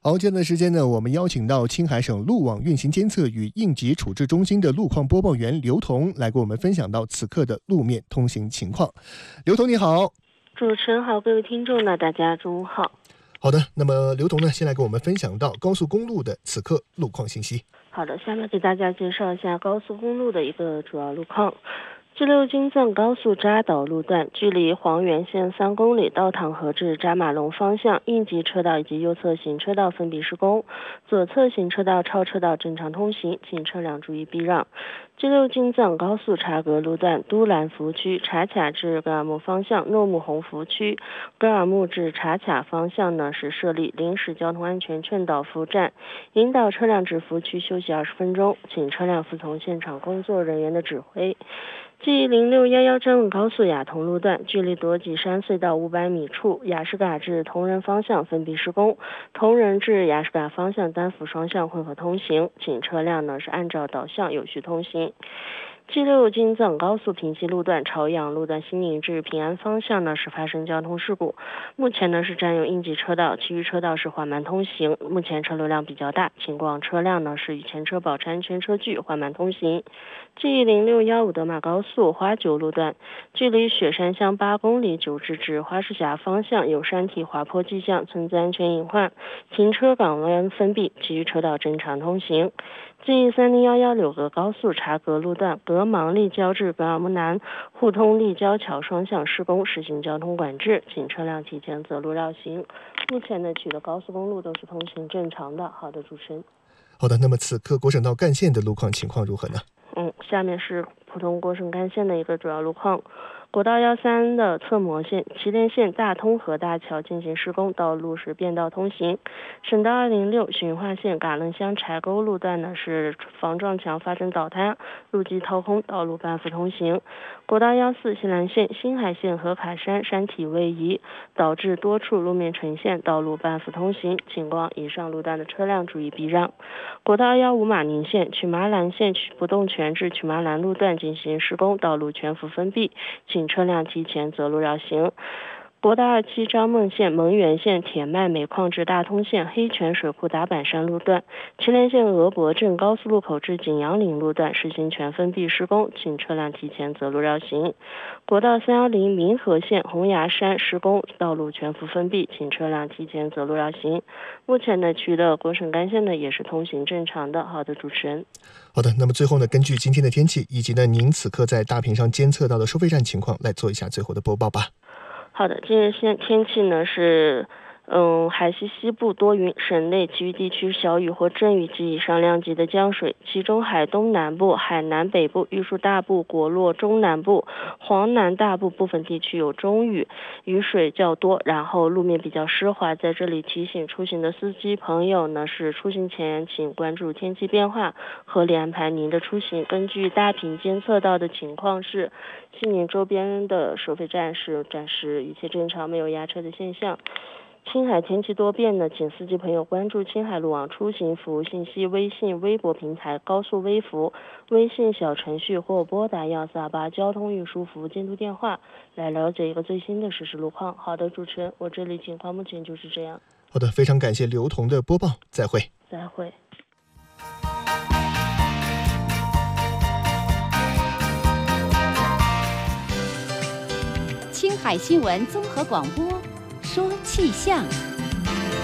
好，接下来的时间呢，我们邀请到青海省路网运行监测与应急处置中心的路况播报员刘彤来给我们分享到此刻的路面通行情况。刘彤你好。 主持人好，各位听众呢，大家中午好。 好的，那么刘彤呢，先来给我们分享到高速公路的此刻路况信息。 好的，下面给大家介绍一下高速公路的一个主要路况。G6京藏高速扎导路段，距离黄原县3公里，到塘河至扎马龙方向应急车道以及右侧行车道分别施工，左侧行车道、超车道正常通行，请车辆注意避让。G6京藏高速察格路段，都兰服务区察卡至格尔木方向诺木洪服务区，格尔木至察卡方向呢是设立临时交通安全劝导服务站，引导车辆至服务区休息20分钟，请车辆服从现场工作人员的指挥。G0611张文高速雅通路段，距离朵髻山隧道500米处，雅什嘎至铜仁方向分别施工，铜仁至雅什嘎方向单辅双向混合通行，请车辆呢是按照导向有序通行。G6京藏高速平西路段朝阳路段新营至平安方向呢是发生交通事故，目前呢是占用应急车道，其余车道是缓慢通行，目前车流量比较大，请广车辆呢是与前车保持安全车距，缓慢通行。G0615德玛高速花九路段，距离雪山乡8公里，9至花市峡方向有山体滑坡迹象，存在安全隐患，停车港湾封闭，其余车道正常通行。G3011柳河高速察格路段，格芒立交至格尔木南互通立交桥双向施工，实行交通管制，请车辆提前择路绕行。目前呢，取的高速公路都是通行正常的。好的，主持人。 好的，那么此刻国省道干线的路况情况如何呢？ 下面是普通国省干线的一个主要路况。国道13的侧模线祁连县大通河大桥进行施工，道路是变道通行。省道206循化线嘎楞乡柴沟路段呢是防撞墙发生倒塌，路基掏空，道路半幅通行。国道14西南线新海县和卡山山体位移，导致多处路面呈现，道路半幅通行，请望以上路段的车辆注意避让。国道215马宁县曲麻兰县不动泉至曲麻兰路段进行施工，道路全幅封闭，请车辆提前择路绕行。国道27张孟县蒙源县铁麦煤矿至大通县黑泉水库打板山路段，祁连县鹅博镇高速路口至景阳岭路段实行全封闭施工，请车辆提前择路绕行。国道310民和县洪崖山施工，道路全幅封闭，请车辆提前择路绕行。目前呢，区的国省干线呢也是通行正常的。好的，主持人。 好的，那么最后呢，根据今天的天气以及呢您此刻在大屏上监测到的收费站情况，来做一下最后的播报吧。 好的，今日天气呢是海西西部多云，省内其余地区小雨或阵雨及以上量级的降水，其中海东南部、海南北部、玉树大部、果洛中南部、黄南大部部分地区有中雨，雨水较多，然后路面比较湿滑。在这里提醒出行的司机朋友呢，是出行前请关注天气变化，合理安排您的出行。根据大屏监测到的情况是，西宁周边的收费站是暂时一切正常，没有压车的现象。青海天气多变呢，请司机朋友关注青海路网出行服务信息微信、微博平台、高速微服、微信小程序或拨打1428交通运输服务监督电话来了解一个最新的实时路况。好的，主持人，我这里情况目前就是这样。 好的，非常感谢刘彤的播报，再会。 再会。 青海新闻综合广播说气象。